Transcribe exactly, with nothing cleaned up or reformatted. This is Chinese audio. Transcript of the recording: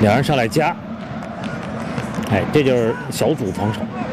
两人上来夹，哎，这就是小组防守。